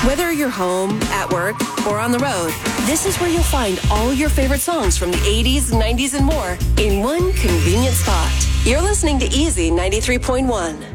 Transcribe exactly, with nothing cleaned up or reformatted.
Whether you're home, at work, or on the road, this is where you'll find all your favorite songs from the eighties, nineties, and more in one convenient spot. You're listening to Easy ninety-three point one.